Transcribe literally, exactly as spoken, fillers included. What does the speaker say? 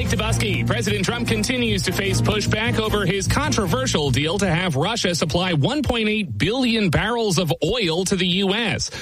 Mike Dubusky. President Trump continues to face pushback over his controversial deal to have Russia supply one point eight billion barrels of oil to the U S.